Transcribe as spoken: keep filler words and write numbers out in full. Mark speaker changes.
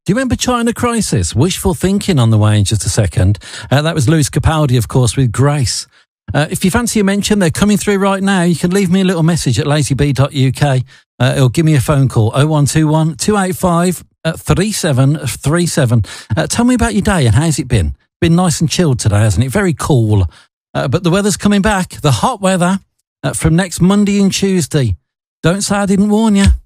Speaker 1: Do you remember China Crisis? Wishful thinking on the way in just a second. Uh, that was Lewis Capaldi, of course, with Grace. Uh, if you fancy a mention, they're coming through right now. You can leave me a little message at lazy b dot u k. Uh, or give me a phone call, oh one two one, two eight five, three seven three seven. Uh, tell me about your day and how's it been? Been nice and chilled today, hasn't it? Very cool. Uh, but the weather's coming back. The hot weather uh, from next Monday and Tuesday. Don't say I didn't warn you.